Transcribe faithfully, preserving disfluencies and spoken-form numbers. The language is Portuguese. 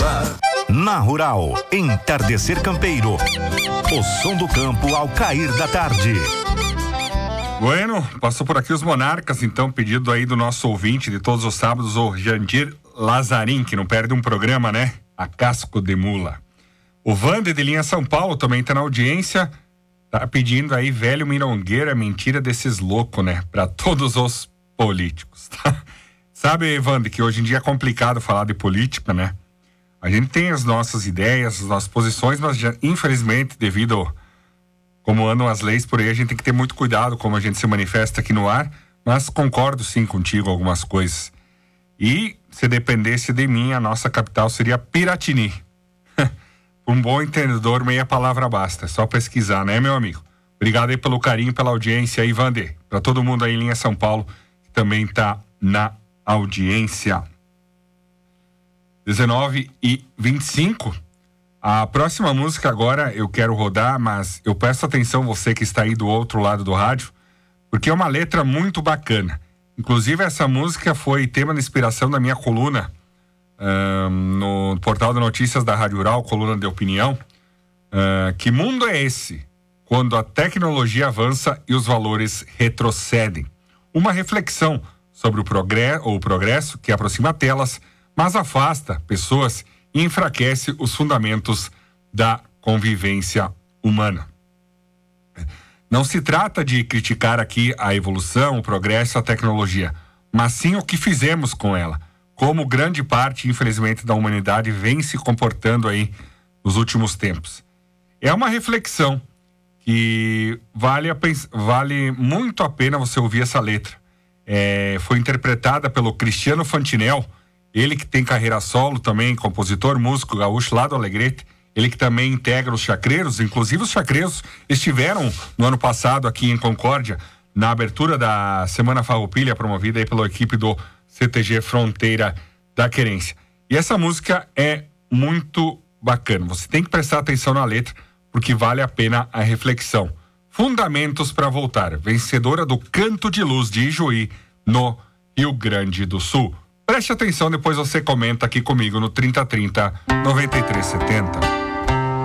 Na Rural, entardecer campeiro. O som do campo ao cair da tarde. Bueno, passou por aqui os Monarcas, então, pedido aí do nosso ouvinte de todos os sábados, o Jandir Lazarim, que não perde um programa, né? A Casco de Mula. O Vander de Linha São Paulo também tá na audiência, tá pedindo aí velho Mirongueira, mentira desses loucos, né? Pra todos os políticos, tá? Sabe, Vander, que hoje em dia é complicado falar de política, né? A gente tem as nossas ideias, as nossas posições, mas já, infelizmente, devido como andam as leis por aí, a gente tem que ter muito cuidado como a gente se manifesta aqui no ar, mas concordo sim contigo algumas coisas. E se dependesse de mim, a nossa capital seria Piratini. Um bom entendedor, meia palavra basta. É só pesquisar, né, meu amigo? Obrigado aí pelo carinho, pela audiência aí, Vander. Para todo mundo aí em Linha São Paulo, que também tá na audiência. dezenove e vinte e cinco. A próxima música agora eu quero rodar, mas eu peço atenção você que está aí do outro lado do rádio, porque é uma letra muito bacana. Inclusive essa música foi tema de inspiração da minha coluna uh, no portal de notícias da Rádio Rural, coluna de opinião. Uh, que mundo é esse quando a tecnologia avança e os valores retrocedem? Uma reflexão sobre o, progre- o progresso que aproxima telas, mas afasta pessoas e enfraquece os fundamentos da convivência humana. Não se trata de criticar aqui a evolução, o progresso, a tecnologia, mas sim o que fizemos com ela, como grande parte, infelizmente, da humanidade vem se comportando aí nos últimos tempos. É uma reflexão que vale, a, vale muito a pena você ouvir essa letra. É, foi interpretada pelo Cristiano Fantinel, ele que tem carreira solo também, compositor, músico gaúcho lá do Alegrete, ele que também integra os Chacreiros, inclusive os Chacreiros estiveram no ano passado aqui em Concórdia, na abertura da Semana Farroupilha, promovida aí pela equipe do C T G Fronteira da Querência. E essa música é muito bacana, você tem que prestar atenção na letra, porque vale a pena a reflexão. Fundamentos para voltar, vencedora do Canto de Luz de Ijuí, no Rio Grande do Sul. Preste atenção, depois você comenta aqui comigo no trinta trinta, noventa e três setenta.